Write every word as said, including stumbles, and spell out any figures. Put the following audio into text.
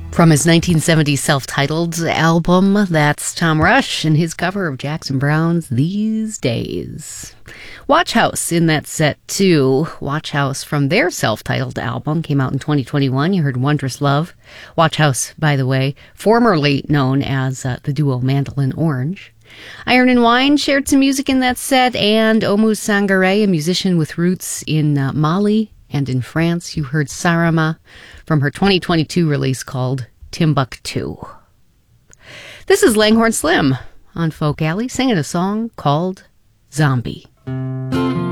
From his nineteen seventies self-titled album, that's Tom Rush and his cover of Jackson Browne's These Days. Watch House in that set, too. Watch House from their self-titled album came out in twenty twenty-one. You heard Wondrous Love. Watch House, by the way, formerly known as uh, the duo Mandolin Orange. Iron and Wine shared some music in that set, and Oumou Sangaré, a musician with roots in uh, Mali and in France. You heard Sarama from her twenty twenty-two release called Timbuktu. This is Langhorne Slim on Folk Alley singing a song called Zombie.